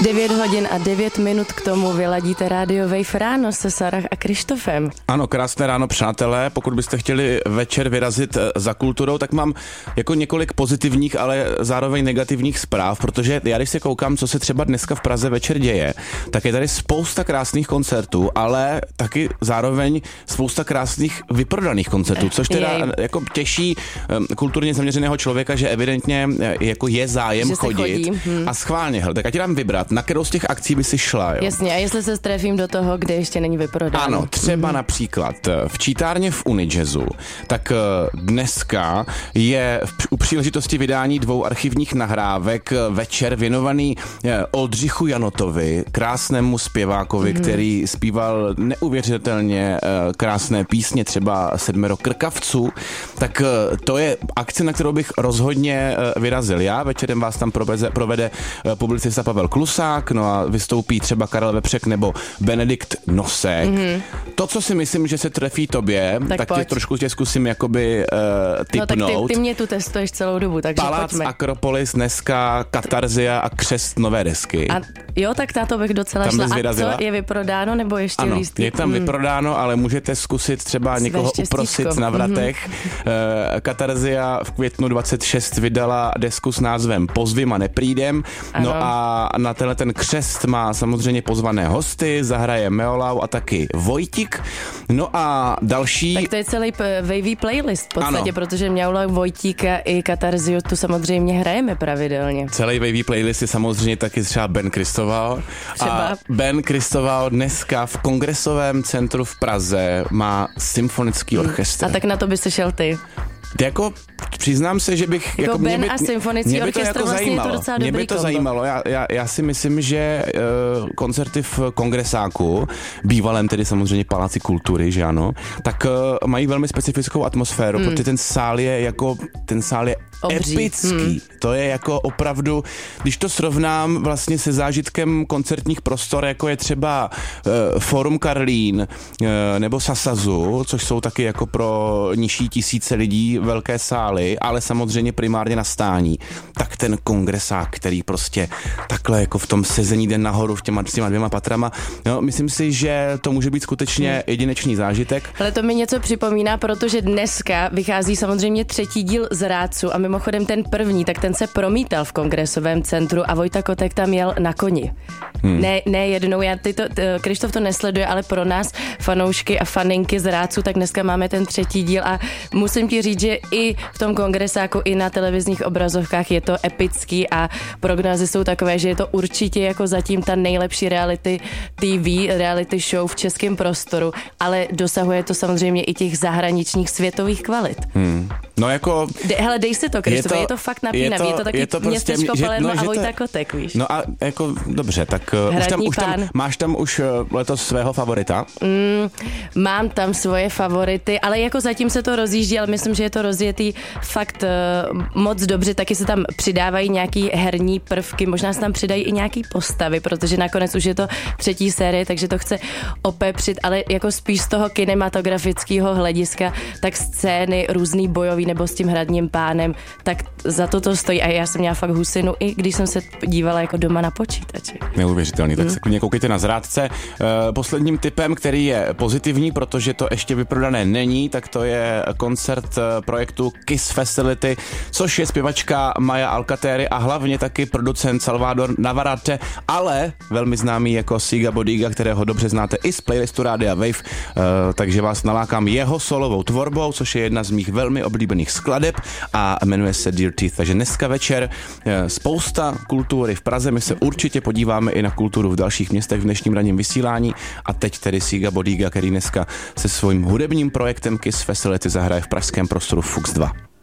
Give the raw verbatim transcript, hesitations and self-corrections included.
devět hodin a devět minut k tomu vyladíte rádio Wave ráno se Sarah a Krištofem. Ano, krásné ráno, přátelé. Pokud byste chtěli večer vyrazit za kulturou, tak mám jako několik pozitivních, ale zároveň negativních zpráv, protože já když se koukám, co se třeba dneska v Praze večer děje, tak je tady spousta krásných koncertů, ale taky zároveň spousta krásných vyprodaných koncertů, což teda Jej. jako těší kulturně zaměřeného člověka, že evidentně jako je zájem Že se chodit. chodí, hm. A schválně, hele, tak já ti dám vybrat, na kterou z těch akcí by si šla, jo? Jasně, a jestli se strefím do toho, kde ještě není vyprodáno. Ano, třeba mm-hmm. například v čítárně v Unijazzu, tak dneska je u příležitosti vydání dvou archivních nahrávek večer věnovaný Oldřichu Janotovi, krásnému zpěvákovi, mm-hmm. který zpíval neuvěřitelně krásné písně, třeba Sedmero krkavců, tak to je akce, na kterou bych rozhodně vyrazil já. Večerem vás tam provede, provede publicista Pavel Klusák, no a vystoupí třeba Karel Vepřek nebo Benedikt Nosek. Mm-hmm. To, co si myslím, že se trefí tobě, tak, tak tě trošku tě zkusím jakoby uh, tipnout. No tak ty, ty mě tu testuješ celou dobu, takže Palác pojďme. Akropolis, dneska Katarzia a křest nové desky. A jo, tak táto bych docela tam šla. A vyrazila? co, je vyprodáno nebo ještě ano, lístky? je tam hmm. vyprodáno, ale můžete zkusit třeba Své někoho štěstíčko. uprosit na vratech. Mm-hmm. Uh, Katarzia v květnu dvacet šest vydala desku s názvem Pozvím a neprídem. Ano. No a na tenhle ten křest má samozřejmě pozvané hosty, zahraje Meolau a taky Vojtík. No a další... Tak to je celý p- wavy playlist v podstatě, ano. protože Meolau, Vojtíka i Katarziu tu samozřejmě hrajeme pravidelně. Celý wavy playlist je samozřejmě taky třeba Ben Kristoval. Třeba. A Ben Kristoval dneska v Kongresovém centru v Praze má symfonický orchestr. A tak na to by se šel ty. Jako přiznám se, že bych... Jako, jako Ben by, a symfonický orchestr jako vlastně zajímalo. je to docela Mě dobrý by to kombo. zajímalo. Já, já, já si myslím, že uh, koncerty v Kongresáku, bývalém tedy samozřejmě Paláci kultury, že ano, tak uh, mají velmi specifickou atmosféru, hmm. protože ten sál je jako, ten sál je obří. Epický. Hmm. To je jako opravdu, když to srovnám vlastně se zážitkem koncertních prostor, jako je třeba uh, Forum Karlín uh, nebo Sasazu, což jsou taky jako pro nižší tisíce lidí velké sály, ale samozřejmě primárně na stání, tak ten Kongresák, který prostě takhle jako v tom sezení jde nahoru v těma, těma dvěma patrama, no, myslím si, že to může být skutečně hmm. jedinečný zážitek. Ale to mi něco připomíná, protože dneska vychází samozřejmě třetí díl z Rácu a mimochodem ten první, tak ten se promítal v Kongresovém centru a Vojta Kotek tam jel na koni. Hmm. Ne, ne jednou, já ty to, Krištof to nesleduje, ale pro nás fanoušky a faninky z Rácu, tak dneska máme ten třetí díl a musím ti říct, že i v tom Kongresáku, i na televizních obrazovkách je to epický a prognozy jsou takové, že je to určitě jako zatím ta nejlepší reality T V, reality show v českém prostoru, ale dosahuje to samozřejmě i těch zahraničních světových kvalit. Hmm. No jako... De, hele, dej si to, Krištof, je, je to fakt napínavý, je, je to taky je to prostě, městečko Palermo no, a Vojta to, Kotek, víš. No a jako dobře, tak už tam, už tam, máš tam už letos svého favorita? Mm, mám tam svoje favority, ale jako zatím se to rozjíždí, ale myslím, že je to rozjetý fakt uh, moc dobře, taky se tam přidávají nějaký herní prvky, možná se tam přidají i nějaký postavy, protože nakonec už je to třetí série, takže to chce opepřit, ale jako spíš z toho kinematografického hlediska, tak scény různý bojový nebo s tím hradním pánem, tak za to to stojí a já jsem měla fakt husinu, i když jsem se dívala jako doma na počítači. Neuvěřitelný, tak hmm. se klidně koukejte na Zrádce. Posledním tipem, který je pozitivní, protože to ještě vyprodané není, tak to je koncert projektu Kiss Facility, což je zpěvačka Maja Alcatéry a hlavně taky producent Salvador Navarrete, ale velmi známý jako Siga Bodiga, kterého dobře znáte i z playlistu Rádia Wave, takže vás nalákám jeho solovou tvorbou, což je jedna z mých velmi oblíbených skladeb a jmenuje se Dear Teeth. Takže dneska večer spousta kultury v Praze, my se určitě podíváme i na kulturu v dalších městech v dnešním ranním vysílání a teď tedy Siga Bodiga, který dneska se svým hudebním projektem Kiss Facility zahraje v pražském prostoru Fux dva.